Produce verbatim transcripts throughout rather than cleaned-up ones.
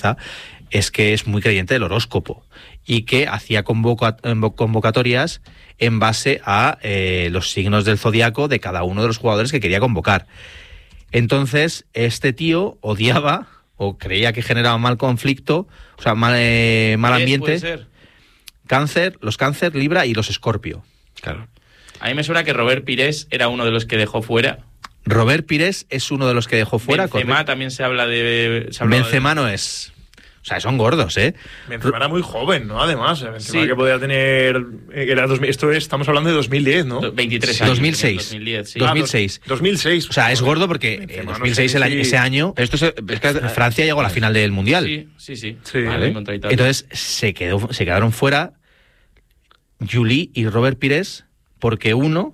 cabeza es que es muy creyente del horóscopo y que hacía convoca- convocatorias en base a eh, los signos del zodiaco de cada uno de los jugadores que quería convocar. Entonces, este tío odiaba o creía que generaba mal conflicto, o sea, mal, eh, mal ambiente. ¿Puede ser? Cáncer, los Cáncer, Libra y los Escorpio. Claro. A mí me suena que Robert Pires era uno de los que dejó fuera. Robert Pires es uno de los que dejó fuera. Benzema correcto. también se habla de... Se habla Benzema de... no es... O sea, son gordos, ¿eh? Benzema era muy joven, ¿no? Además, Benzema Sí. que podía tener... Era dos mil, esto es, estamos hablando de dos mil diez, ¿no? veintitrés años. dos mil seis. dos mil diez, sí. dos mil seis. dos mil seis. O sea, es gordo porque Benzema, en no dos mil seis, sé el año- si- ese año, Pero esto es, es que, Francia llegó a la final del Mundial. Sí, sí, sí. Sí. Vale. Vale. Entonces se, quedó, se quedaron fuera Juli y Robert Pires porque uno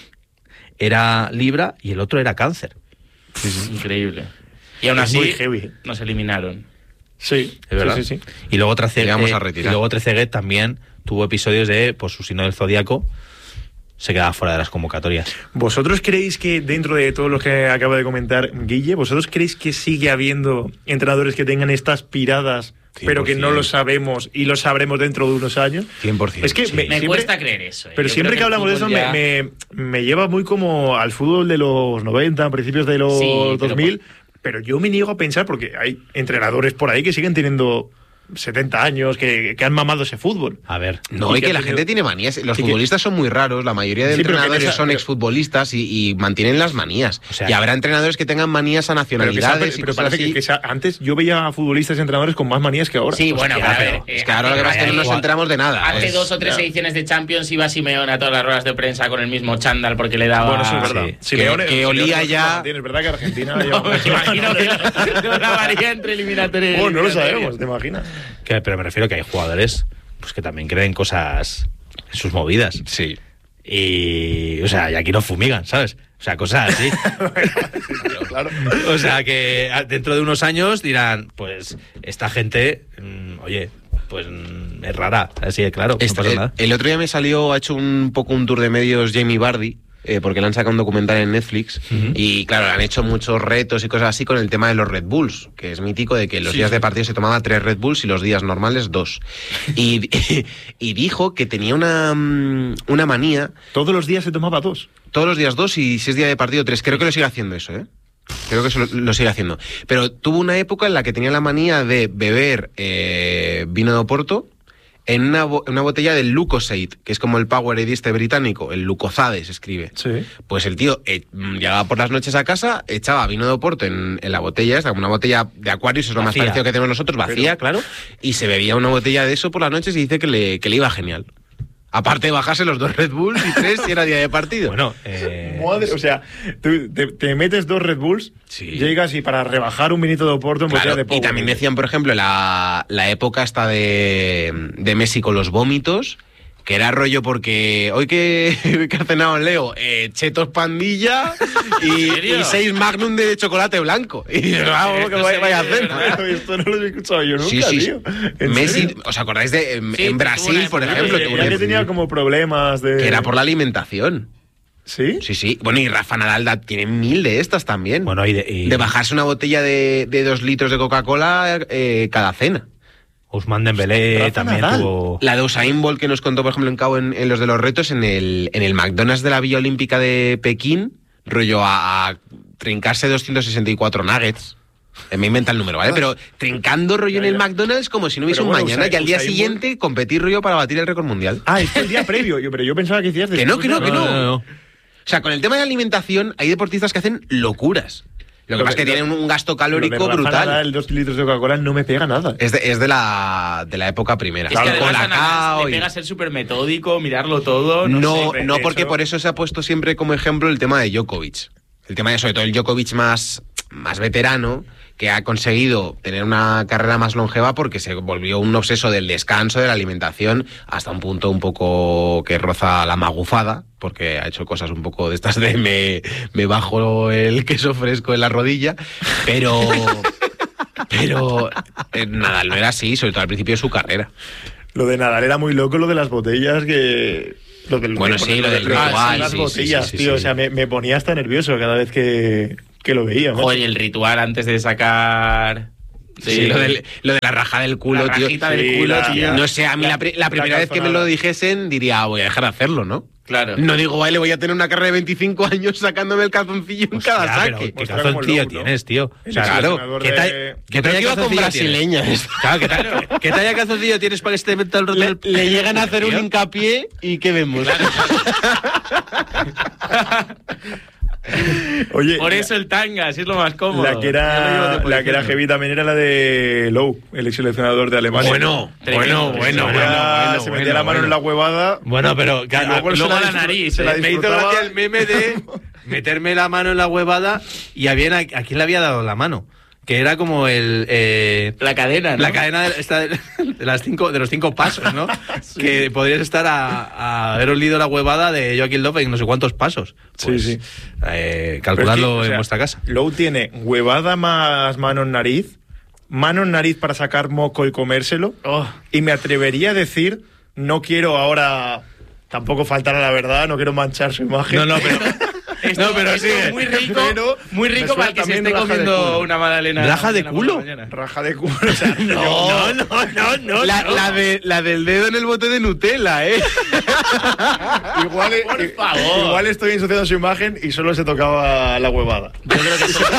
era Libra y el otro era Cáncer. Increíble. Y aún Es así muy heavy. nos eliminaron. Sí, Es verdad. sí, sí, sí. Y luego Trezeguet, Llegamos a eh, retirar. y luego Trezeguet también tuvo episodios de, pues su signo del zodiaco se quedaba fuera de las convocatorias. ¿Vosotros creéis que dentro de todo lo que acaba de comentar Guille, vosotros creéis que sigue habiendo entrenadores que tengan estas piradas, pero que no lo sabemos y lo sabremos dentro de unos años? cien por ciento. Es que sí. me, Me siempre- cuesta creer eso. eh. Pero Yo siempre creo que hablamos de el eso fútbol ya- me, me, me lleva muy como al fútbol de los noventa, principios de los Sí, pero dos mil, pero yo me niego a pensar porque hay entrenadores por ahí que siguen teniendo setenta años, que, que han mamado ese fútbol. A ver, No, Y y que que ha la tenido- gente tiene manías. Los Sí, que- futbolistas son muy raros. La mayoría de Sí, pero que entrenadores esa- son pero- exfutbolistas y, y mantienen las manías. O sea, y habrá entrenadores que tengan manías a Pero, que esa- nacionalidades y pero cosas parece así. que, que esa- antes yo veía a futbolistas y entrenadores con más manías que ahora. Sí, bueno, Hostia, pero, pero eh, Es que ahora lo que pasa es que no nos Igual- enteramos de nada. Hace Es- dos o tres ya. ediciones de Champions iba Simeone a todas las ruedas de prensa con el mismo chándal porque le daba... Bueno, eso es verdad. sí. Simeone- Que- que Simeone olía no ya- lo mantiene. Es verdad que Argentina... No, lleva- me imagino que no la varía entre eliminatorias. y Bueno, no lo eliminatorias. sabemos, ¿te imaginas? que- pero me refiero que hay jugadores pues que también creen cosas en sus movidas. Sí. Y, o sea, y aquí no fumigan, ¿sabes? O sea, cosas así. Claro. O sea, que dentro de unos años dirán, pues, esta gente, mmm, oye, pues mm, es rara. Así de claro, Este- no pasa el, nada. el otro día me salió, ha hecho un poco un tour de medios Jamie Vardy, eh, porque le han sacado un documental en Netflix. Ujú. Y claro, le han hecho muchos retos y cosas así con el tema de los Red Bulls, que es mítico de que los Sí, días sí. de partido se tomaba tres Red Bulls y los días normales dos. Y, y dijo que tenía una, mm, una manía, Todos los días se tomaba dos. todos los días dos y si es día de partido tres. Creo que lo sigue haciendo eso, ¿eh? Creo que eso lo, lo sigue haciendo. Pero tuvo una época en la que tenía la manía de beber eh, vino de Oporto en una, bo- una botella del Lucozade, que es como el Powerade este británico, el Lucozade se escribe. Sí. Pues el tío eh, llegaba por las noches a casa, echaba vino de Oporto en, en la botella, esta, como una botella de Aquarius, es lo más Vacía. parecido que tenemos nosotros, vacía, claro, y se bebía una botella de eso por las noches y dice que le, que le iba genial. Aparte de bajarse los dos Red Bulls y tres si era día de partido. Bueno, eh, Madre, o sea, tú te, te metes dos Red Bulls, Sí. llegas y para rebajar un vinito de Oporto en Claro, botella de y Power. también decían, por ejemplo, la, la época esta de, de Messi con los vómitos, que era rollo porque hoy que, que ha cenado Leo, eh, chetos pandilla y, serio? y seis magnum de chocolate blanco. Y dices, vamos, que ¿Esto vaya, vaya a sería de cena. verdad? Esto no lo he escuchado yo nunca, Sí, sí, sí. tío. ¿En Messi, serio? ¿os acordáis de en, Sí, en tuvo Brasil, una por época ejemplo? que- tuvo Ya una- que tenía como problemas de... que era por la alimentación. ¿Sí? Sí, sí. Bueno, y Rafa Nadal da- tiene mil de estas también. bueno, y de, y de bajarse una botella de, de dos litros de Coca-Cola eh, cada cena. Ousmane Dembélé Rafa también Nadal. tuvo... La de Usain Bolt que nos contó, por ejemplo, en Cabo en, en los de los retos, en el, en el McDonald's de la Villa Olímpica de Pekín, rollo a, a trincarse doscientos sesenta y cuatro nuggets. Eh, Me inventa el número, ¿vale? Pero trincando rollo en el McDonald's como si no hubiese Pero un bueno, mañana Usain- y al día Usain siguiente competir rollo para batir el récord mundial. Ah, es el día previo. Yo, pero yo pensaba que decías... Que no, después que no, de- que no. no, no. O sea, con el tema de la alimentación hay deportistas que hacen locuras. Lo que Lo pasa es que de- tienen un gasto Lo de calórico Rafa brutal. Nadal, dos litros de Coca-Cola no me pega nada. Es de, es de la de la época primera. Es que Con además a Nadal Colacao le y- pega ser súper metódico, mirarlo todo. No, No, sé. no, de porque hecho- por eso se ha puesto siempre como ejemplo el tema de Djokovic. El tema de, sobre todo, el Djokovic más, más veterano, que ha conseguido tener una carrera más longeva porque se volvió un obseso del descanso, de la alimentación, hasta un punto un poco que roza la magufada, porque ha hecho cosas un poco de estas de me, me bajo el queso fresco en la rodilla, pero... Pero eh, Nadal no era así, sobre todo al principio de su carrera. Lo de Nadal era muy loco, lo de las botellas que... Lo del, Bueno, sí, lo del Ah, ritual, sí, las sí, botellas, sí, sí, tío. sí. O sea, me, me ponía hasta nervioso cada vez que, que lo veía. macho. Joder, y el ritual antes de sacar Sí, sí, lo, del, lo de la raja del culo, la tío. rajita del sí, culo, la, tío. No sé, a mí la, la, la primera vez que me lo dijesen diría, ah, voy a dejar de hacerlo, ¿no? Claro. No digo, vale, voy a tener una carrera de veinticinco años sacándome el calzoncillo en Hostia, cada saque. ¿Qué calzoncillo tienes, tío? O sea, claro. ¿Qué, ta ¿Qué talla iba con brasileñas? Claro, ¿qué, talla, ¿qué talla calzoncillo tienes para que se te meta el roto le, le llegan a hacer un hincapié y ¿qué vemos? Claro. Oye, por eso el tanga, así es lo más cómodo. La que era, la que era heavy también era la de Lowe, el ex seleccionador de Alemania. Bueno, bueno, bueno, se metía, bueno, se metía bueno, la mano bueno. en la huevada. Bueno, pero y luego, luego la, la nariz. Se la me hizo gracia el meme de meterme la mano en la huevada y había, ¿a quién le había dado la mano? Que era como el... Eh, la cadena, ¿no? La cadena de, esta, de, las cinco, de los cinco pasos, ¿no? Sí. Que podrías estar a, a haber olido la huevada de Joaquín López en no sé cuántos pasos. Pues, sí, sí. Eh, calculadlo es que, o sea, en vuestra casa. Lowe tiene huevada más mano en nariz, mano en nariz para sacar moco y comérselo. Oh. Y me atrevería a decir, no quiero ahora... Tampoco faltar a la verdad, no quiero manchar su imagen. No, no, pero... Esto, no, pero sí, es muy rico, pero muy rico para que se esté comiendo una magdalena. ¿Raja de culo? Raja de culo. O sea, no, no, no, no, no. La, no. La, de, la del dedo en el bote de Nutella, ¿eh? igual, Por favor. Igual estoy ensuciando su imagen y solo se tocaba la huevada. Yo creo que eso...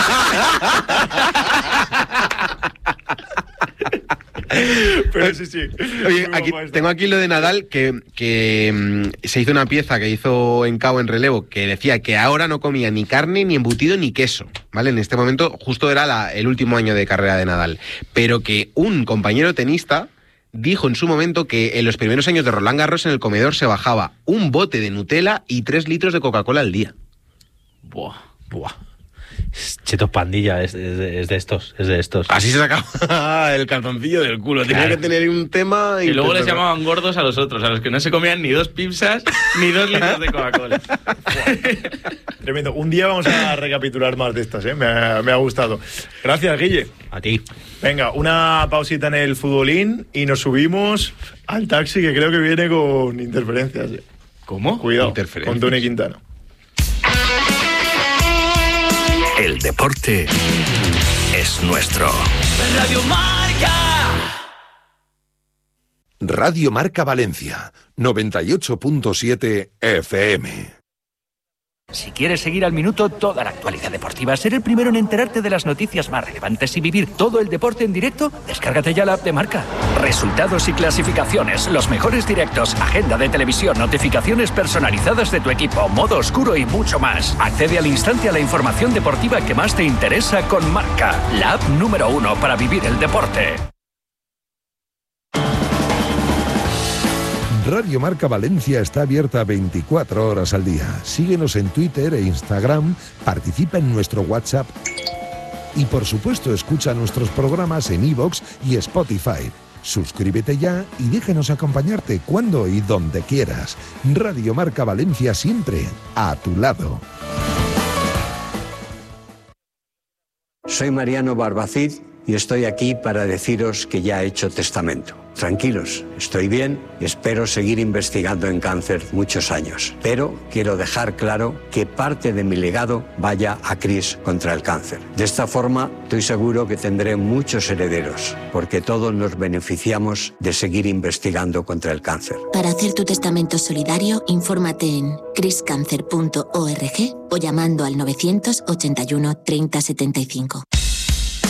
Pero sí, sí. Oye, aquí, tengo aquí lo de Nadal, que, que um, se hizo una pieza que hizo en Cao en relevo, que decía que ahora no comía ni carne, ni embutido, ni queso, ¿vale? En este momento justo era la, el último año de carrera de Nadal. Pero que un compañero tenista dijo en su momento que en los primeros años de Roland Garros en el comedor se bajaba un bote de Nutella y tres litros de Coca-Cola al día. Buah, buah. Chetos Pandilla, es, es, de, es de estos, es de estos. Así se sacaba el calzoncillo del culo. Tenía claro. que tener un tema... Y, y luego les llamaban gordos a los otros, a los que no se comían ni dos pizzas ni dos litros de Coca-Cola. Tremendo. Un día vamos a recapitular más de estas, ¿eh? Me ha, me ha gustado. Gracias, Guille. A ti. Venga, una pausita en el futbolín y nos subimos al taxi, que creo que viene con interferencias. ¿Cómo? Cuidado, con Tony Quintana. El deporte es nuestro. Radio Marca. Radio Marca Valencia, noventa y ocho punto siete F M. Si quieres seguir al minuto toda la actualidad deportiva, ser el primero en enterarte de las noticias más relevantes y vivir todo el deporte en directo, descárgate ya la app de Marca. Resultados y clasificaciones, los mejores directos, agenda de televisión, notificaciones personalizadas de tu equipo, modo oscuro y mucho más. Accede al instante a la información deportiva que más te interesa con Marca, la app número uno para vivir el deporte. Radio Marca Valencia está abierta veinticuatro horas al día. Síguenos en Twitter e Instagram, participa en nuestro WhatsApp y por supuesto escucha nuestros programas en iVoox y Spotify. Suscríbete ya y déjanos acompañarte cuando y donde quieras. Radio Marca Valencia siempre a tu lado. Soy Mariano Barbacid y estoy aquí para deciros que ya he hecho testamento. Tranquilos, estoy bien y espero seguir investigando en cáncer muchos años. Pero quiero dejar claro que parte de mi legado vaya a Cris contra el cáncer. De esta forma, estoy seguro que tendré muchos herederos, porque todos nos beneficiamos de seguir investigando contra el cáncer. Para hacer tu testamento solidario, infórmate en cris cáncer punto org o llamando al novecientos ochenta y uno treinta setenta y cinco.